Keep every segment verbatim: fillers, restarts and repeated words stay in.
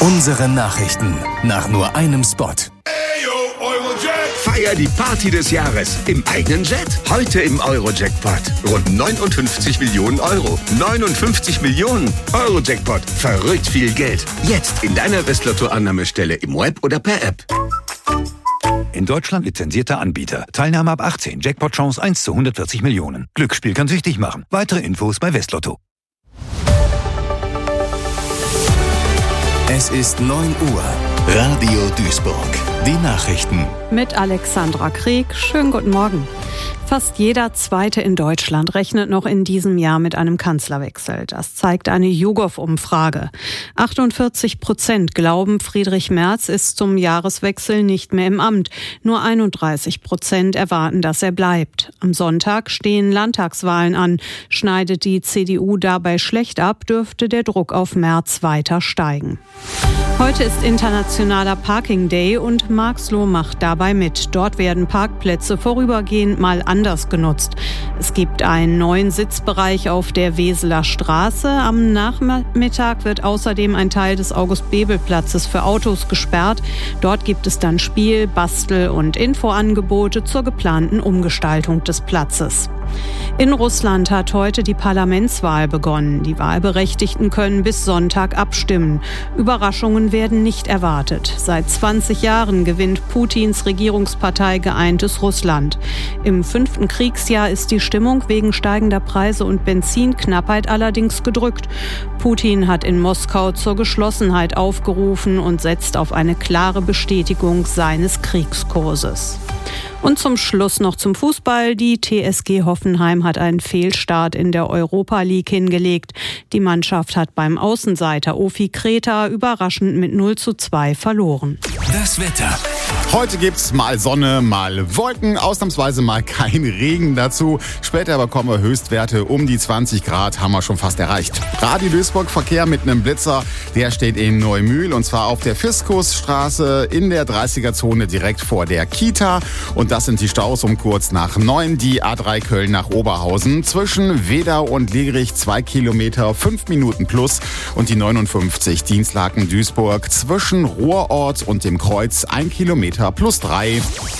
Unsere Nachrichten nach nur einem Spot. Feier die Party des Jahres im eigenen Jet. Heute im Euro-Jackpot. Rund neunundfünfzig Millionen Euro. neunundfünfzig Millionen Euro-Jackpot. Verrückt viel Geld. Jetzt in deiner Westlotto-Annahmestelle im Web oder per App. In Deutschland lizenzierter Anbieter. Teilnahme ab achtzehn. Jackpot-Chance eins zu hundertvierzig Millionen. Glücksspiel kann süchtig machen. Weitere Infos bei Westlotto. Es ist neun Uhr. Radio Duisburg. Die Nachrichten. Mit Alexandra Krieg. Schönen guten Morgen. Fast jeder Zweite in Deutschland rechnet noch in diesem Jahr mit einem Kanzlerwechsel. Das zeigt eine YouGov-Umfrage. achtundvierzig Prozent glauben, Friedrich Merz ist zum Jahreswechsel nicht mehr im Amt. Nur einunddreißig Prozent erwarten, dass er bleibt. Am Sonntag stehen Landtagswahlen an. Schneidet die C D U dabei schlecht ab, dürfte der Druck auf Merz weiter steigen. Heute ist Internationaler Parking Day und Marxloh macht dabei mit. Dort werden Parkplätze vorübergehend mal anders genutzt. Es gibt einen neuen Sitzbereich auf der Weseler Straße. Am Nachmittag wird außerdem ein Teil des August-Bebel-Platzes für Autos gesperrt. Dort gibt es dann Spiel-, Bastel- und Infoangebote zur geplanten Umgestaltung des Platzes. In Russland hat heute die Parlamentswahl begonnen. Die Wahlberechtigten können bis Sonntag abstimmen. Überraschungen werden nicht erwartet. Seit zwanzig Jahren gewinnt Putins Regierungspartei Geeintes Russland. Im fünften Kriegsjahr ist die Stimmung wegen steigender Preise und Benzinknappheit allerdings gedrückt. Putin hat in Moskau zur Geschlossenheit aufgerufen und setzt auf eine klare Bestätigung seines Kriegskurses. Und zum Schluss noch zum Fußball. Die T S G Hoffenheim hat einen Fehlstart in der Europa League hingelegt. Die Mannschaft hat beim Außenseiter Ofi Kreta überraschend mit null zu zwei verloren. Das Wetter. Heute gibt's mal Sonne, mal Wolken, ausnahmsweise mal kein Regen dazu. Später aber kommen wir Höchstwerte um die zwanzig Grad, haben wir schon fast erreicht. Radio Duisburg, Verkehr mit einem Blitzer, der steht in Neumühl und zwar auf der Fiskusstraße in der dreißiger-Zone direkt vor der Kita. Und das sind die Staus um kurz nach neun, die A drei Köln nach Oberhausen. Zwischen Wedau und Liegerich zwei Kilometer, fünf Minuten plus. Und die neunundfünfzig Dienstlaken Duisburg zwischen Rohrort und dem Kreuz ein Kilometer plus drei.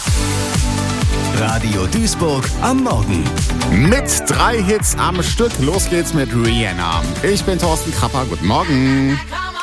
Radio Duisburg am Morgen. Mit drei Hits am Stück. Los geht's mit Rihanna. Ich bin Thorsten Krapper. Guten Morgen.